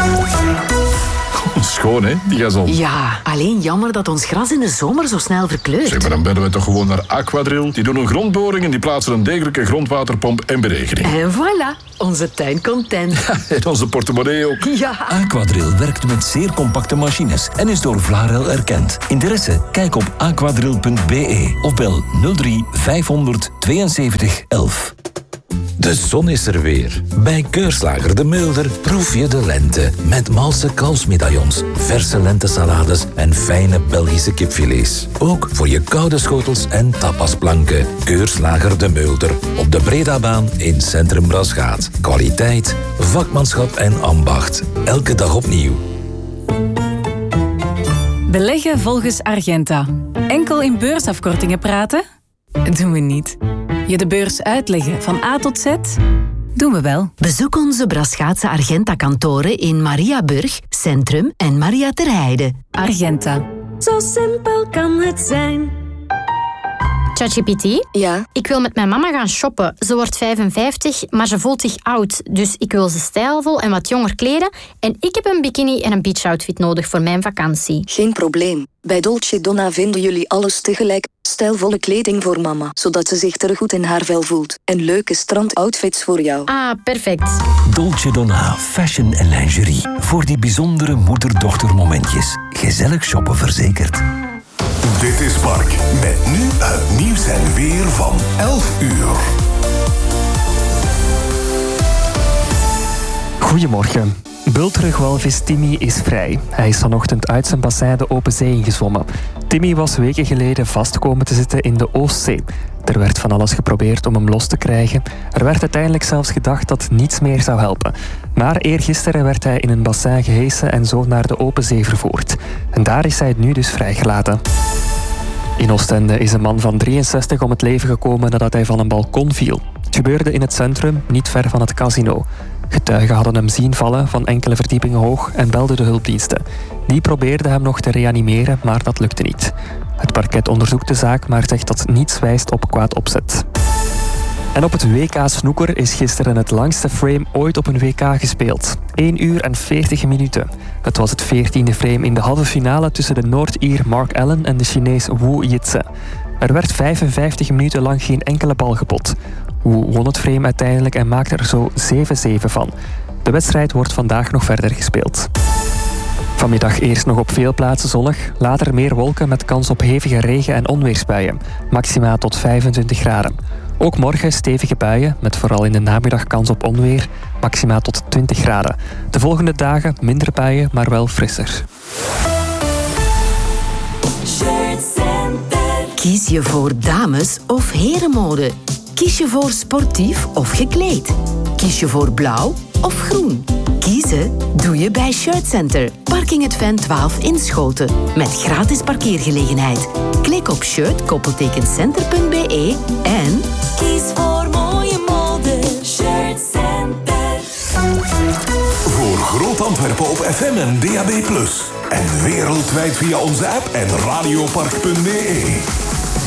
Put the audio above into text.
Schoon, hè, die gazon. Ja, alleen jammer dat ons gras in de zomer zo snel verkleurt. Zeg, maar dan bellen we toch gewoon naar Aquadrill. Die doen een grondboring en die plaatsen een degelijke grondwaterpomp en beregening. En voilà, onze tuin content. En onze portemonnee ook. Ja. Aquadrill werkt met zeer compacte machines en is door Vlarel erkend. Interesse? Kijk op aquadrill.be of bel 03 500 72 11. De zon is er weer. Bij Keurslager de Mulder proef je de lente. Met malse kalfsmedaillons, verse lentesalades en fijne Belgische kipfilets. Ook voor je koude schotels en tapasplanken. Keurslager de Mulder. Op de Bredabaan in Centrum Brasgaat. Kwaliteit, vakmanschap en ambacht. Elke dag opnieuw. Beleggen volgens Argenta. Enkel in beursafkortingen praten? Doen we niet. Je de beurs uitleggen van A tot Z? Doen we wel. Bezoek onze Brasgaatse Argenta-kantoren in Mariaburg, Centrum en Maria ter Heide. Argenta. Zo simpel kan het zijn. ChatGPT? Ja? Ik wil met mijn mama gaan shoppen. Ze wordt 55, maar ze voelt zich oud. Dus ik wil ze stijlvol en wat jonger kleden. En ik heb een bikini en een beachoutfit nodig voor mijn vakantie. Geen probleem. Bij Dolce Donna vinden jullie alles tegelijk. Stijlvolle kleding voor mama, zodat ze zich terug goed in haar vel voelt. En leuke strandoutfits voor jou. Ah, perfect. Dolce Donna, fashion en lingerie. Voor die bijzondere moeder-dochter momentjes. Gezellig shoppen verzekerd. Dit is Mark, met nu het nieuws en weer van 11 uur. Goedemorgen. Bulterig walvis Timmy is vrij. Hij is vanochtend uit zijn bassin de open zee ingezwommen. Timmy was weken geleden vast komen te zitten in de Oostzee. Er werd van alles geprobeerd om hem los te krijgen. Er werd uiteindelijk zelfs gedacht dat niets meer zou helpen. Maar eergisteren werd hij in een bassin gehesen en zo naar de open zee vervoerd. En daar is hij nu dus vrijgelaten. In Oostende is een man van 63 om het leven gekomen nadat hij van een balkon viel. Het gebeurde in het centrum, niet ver van het casino. Getuigen hadden hem zien vallen van enkele verdiepingen hoog en belden de hulpdiensten. Die probeerden hem nog te reanimeren, maar dat lukte niet. Het parket onderzoekt de zaak, maar zegt dat niets wijst op kwaad opzet. En op het WK snooker is gisteren het langste frame ooit op een WK gespeeld. 1 uur en 40 minuten. Het was het 14e frame in de halve finale tussen de Noord-Ier Mark Allen en de Chinees Wu Jitse. Er werd 55 minuten lang geen enkele bal gepot. Wu won het frame uiteindelijk en maakte er zo 7-7 van. De wedstrijd wordt vandaag nog verder gespeeld. Vanmiddag eerst nog op veel plaatsen zonnig, later meer wolken met kans op hevige regen- en onweersbuien. Maxima tot 25 graden. Ook morgen stevige buien, met vooral in de namiddag kans op onweer, maxima tot 20 graden. De volgende dagen minder buien, maar wel frisser. Kies je voor dames- of herenmode? Kies je voor sportief of gekleed? Kies je voor blauw of groen? Kiezen doe je bij Shirt Center, Parking het Ven 12 in Schoten. Met gratis parkeergelegenheid. Klik op shirt-center.be en Kies voor mooie mode. Shirt Center. Voor Groot Antwerpen op FM en DAB+. En wereldwijd via onze app en radiopark.be.